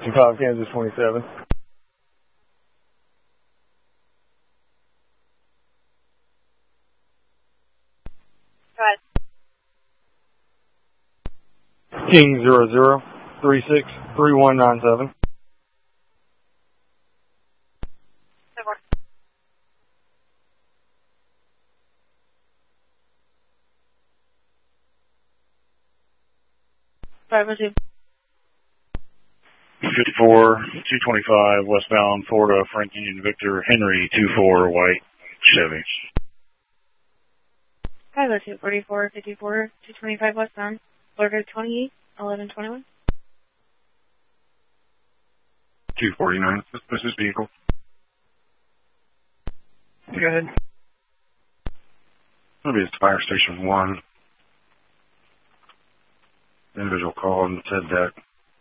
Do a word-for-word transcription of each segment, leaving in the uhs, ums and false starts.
fifty-five, Kansas twenty-seven. Go ahead. King zero zero three six three one nine seven. Five oh two. fifty-four, two twenty-five, westbound, Florida, Frank Union Victor, Henry, two four, white, Chevy. Five oh two, forty-four, fifty-four, two twenty-five, westbound, Florida, twenty-eight, eleven twenty-one. two forty-nine, this is vehicle. Go ahead. It'll be at fire station one. The individual called and said that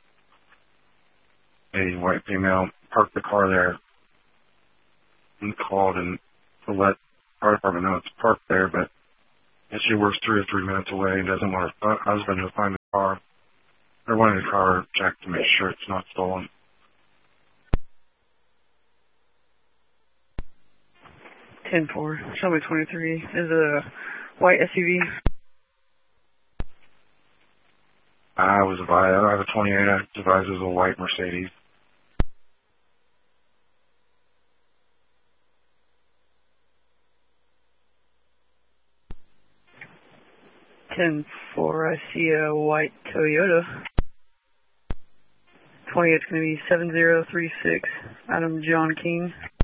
a white female parked the car there and called and to let fire department know it's parked there, but and she works three or three minutes away and doesn't want her husband to find the car or wanted the car checked to make sure it's not stolen. ten four, Shelby twenty-three is a white S U V. I was advised, I have a twenty-eight, I was advised it was a white Mercedes. ten four, I see a white Toyota. twenty-eight's going to be seven zero three six, Adam John King.